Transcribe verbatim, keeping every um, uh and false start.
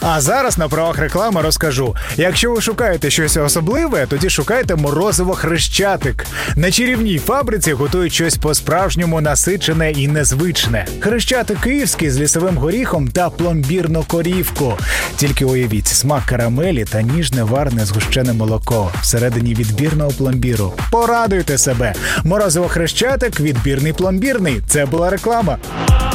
А зараз на правах реклами розкажу. Якщо ви шукаєте щось особливе, тоді шукайте морозиво Хрещатик. На чарівній фабриці готують щось по-справжньому насичене і незвичне. Хрещатик київський з лісовим горіхом та пломбірну корівку. Тільки уявіть, смак карамелі та ніжне варне згущене молоко всередині відбірного пломбіру. Порадуйте себе! Морозиво Хрещатик, відбірний пломбірний. Це була реклама.